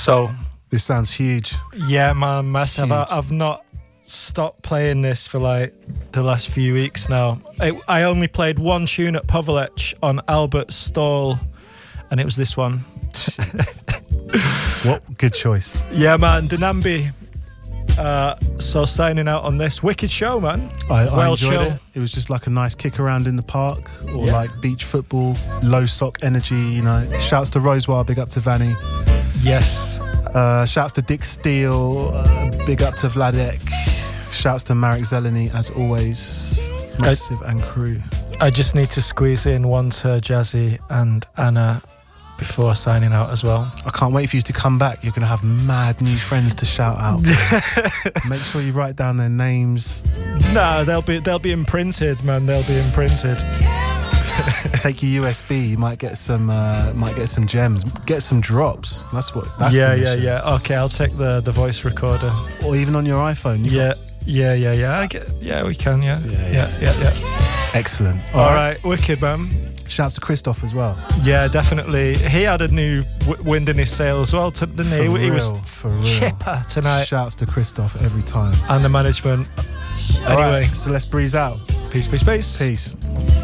So this sounds huge. Yeah, man, massive. I've not stopped playing this for like the last few weeks now. I only played one tune at Povolec on Albert's stall, and it was this one. What good choice. Yeah, man, Denambi. So signing out on this wicked show, man. I enjoyed it. It was just like a nice kick around in the park, or like beach football, low sock energy, you know. Shouts to Rosewild, big up to Vanny. Yes. Shouts to Dick Steele, big up to Vladek. Shouts to Marek Zeleny, as always. Massive and crew. I just need to squeeze in one to Jazzy and Anna before signing out as well. I can't wait for you to come back. You're going to have mad new friends to shout out. Make sure you write down their names. No, they'll be imprinted, man. They'll be imprinted. Take your USB. You might get some gems. Get some drops. That's the mission. Yeah. Okay, I'll take the voice recorder. Or even on your iPhone. Yeah. We can. Yeah. Excellent. All right, wicked, man. Shouts to Christoph as well. Yeah, definitely. He had a new wind in his sail as well, didn't he? He was chipper tonight. Shouts to Christoph every time. And the management. Anyway, right, so let's breeze out. Peace. Peace.